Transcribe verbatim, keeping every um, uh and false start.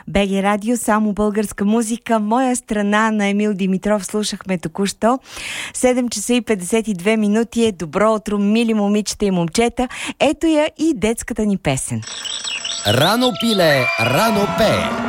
БГ Радио, само българска музика. Моя страна на Емил Димитров слушахме току-що. седем часа и петдесет и две минути е. Добро утро, мили момичета и момчета. Ето я и детската ни песен. Рано пиле, рано пее.